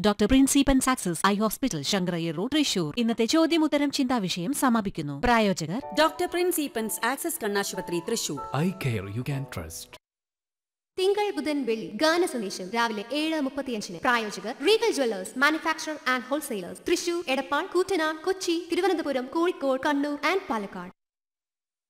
Doctor പ്രിൻസിപ്പൻസ് access eye hospital Sankara Iyer road Thrissur. ഇന്നത്തെ ചോദ്യമുത്തരം ചിന്താവിഷയം സമാപിക്കുന്നു. പ്രായോജകർ ഡോക്ടർ പ്രിൻസിപ്പൻസ് ആക്സസ് കണ്ണാശുപത്രി Thrissur. Eye care you can trust. തിങ്കൾ ബുധൻ വെള്ളി ഗാന സന്ദേശം രാവിലെ 7:35. പ്രായോജകർ Regal Jewellers manufacture and wholesalers Thrissur, Edappal, Koottanad, Kochi, Thiruvananthapuram, Kozhikode, Kannur and Palakkad.